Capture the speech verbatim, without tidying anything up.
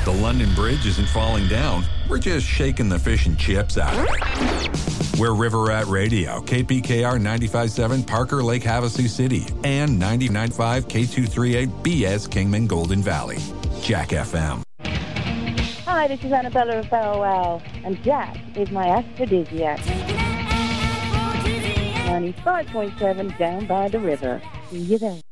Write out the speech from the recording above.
The London Bridge isn't falling down. We're just shaking the fish and chips out of it. We're River Rat Radio, K P K R ninety-five point seven, Parker Lake, Havasu City, and ninety-nine point five K two thirty-eight B S Kingman Golden Valley. Jack F M. Hi, this is Annabella of Bow Wow, and Jack is my aphrodisiac. ninety-five point seven down by the river. See you there.